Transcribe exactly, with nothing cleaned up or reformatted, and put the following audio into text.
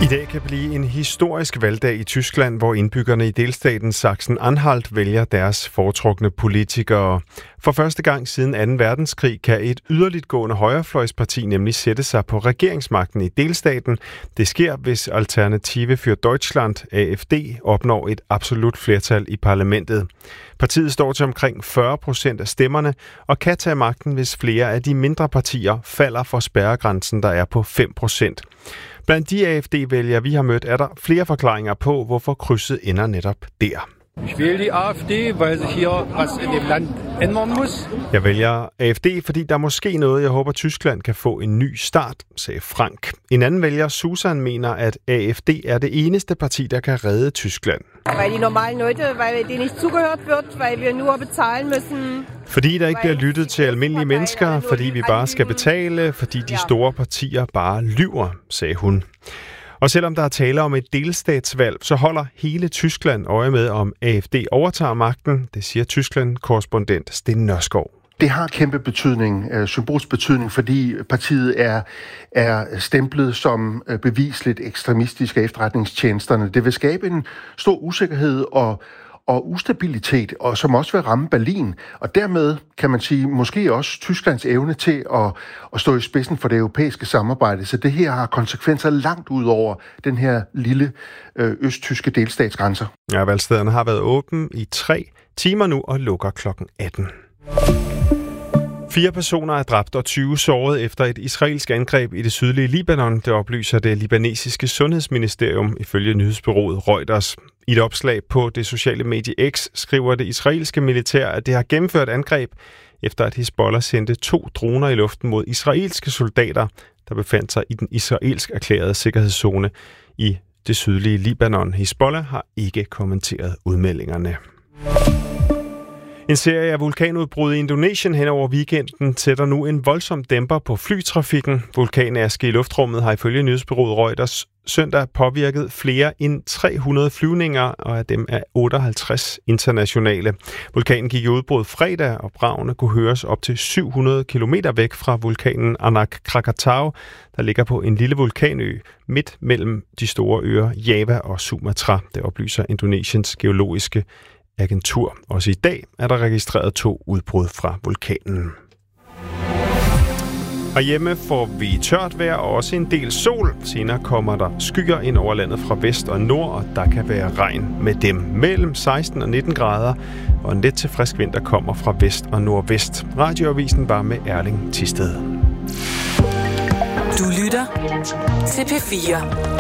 I dag kan blive en historisk valgdag i Tyskland, hvor indbyggerne i delstaten Sachsen-Anhalt vælger deres foretrukne politikere. For første gang siden anden verdenskrig kan et yderligtgående højrefløjsparti nemlig sætte sig på regeringsmagten i delstaten. Det sker, hvis Alternative für Deutschland, A F D, opnår et absolut flertal i parlamentet. Partiet står til omkring fyrre procent af stemmerne og kan tage magten, hvis flere af de mindre partier falder for spærregrænsen, der er på fem procent. Blandt de A F D-vælgere, vi har mødt, er der flere forklaringer på, hvorfor krydset ender netop der. Ich wähle die A F D, weil sich hier was in dem Land ändern muss. Jeg vælger A F D, fordi der er måske noget, jeg håber, Tyskland kan få en ny start, sagde Frank. En anden vælger, Susan, mener, at A F D er det eneste parti, der kan redde Tyskland. Weil die normalen Leute, weil denen nicht zugehört wird, weil wir nur bezahlen müssen. Fordi der ikke bliver lyttet til almindelige mennesker, fordi vi bare skal betale, fordi de store partier bare lyver, sagde hun. Og selvom der er tale om et delstatsvalg, så holder hele Tyskland øje med, om A F D overtager magten. Det siger Tyskland-korrespondent Sten Nørskov. Det har kæmpe betydning, symbolsk betydning, fordi partiet er, er stemplet som bevisligt ekstremistisk af efterretningstjenesterne. Det vil skabe en stor usikkerhed og og ustabilitet, og som også vil ramme Berlin, og dermed kan man sige, måske også Tysklands evne til at, at stå i spidsen for det europæiske samarbejde. Så det her har konsekvenser langt ud over den her lille øh, østtyske delstatsgrænser. Ja, valgstederne har været åben i tre timer nu og lukker klokken atten. Fire personer er dræbt og tyve såret efter et israelsk angreb i det sydlige Libanon. Det oplyser det libanesiske sundhedsministerium ifølge nyhedsbureauet Reuters. I et opslag på det sociale medie X skriver det israelske militær, at det har gennemført angreb, efter at Hizbollah sendte to droner i luften mod israelske soldater, der befandt sig i den israelsk erklærede sikkerhedszone i det sydlige Libanon. Hizbollah har ikke kommenteret udmeldingerne. En serie af vulkanudbrud i Indonesien hen over weekenden sætter nu en voldsom dæmper på flytrafikken. Vulkanaske i luftrummet har ifølge nyhedsbureauet Reuters søndag påvirket flere end tre hundrede flyvninger, og af dem er otteoghalvtreds internationale. Vulkanen gik i udbrud fredag, og bragene kunne høres op til syv hundrede kilometer væk fra vulkanen Anak Krakatau, der ligger på en lille vulkanø midt mellem de store øer Java og Sumatra. Det oplyser Indonesiens geologiske agentur. Også i dag er der registreret to udbrud fra vulkanen. Og hjemme får vi tørt vejr og også en del sol. Senere kommer der skyer ind over landet fra vest og nord, og der kan være regn med dem. Mellem seksten og nitten grader, og en let til frisk vind, der kommer fra vest og nordvest. Radioavisen var med Erling Thisted. Du lytter til P fire.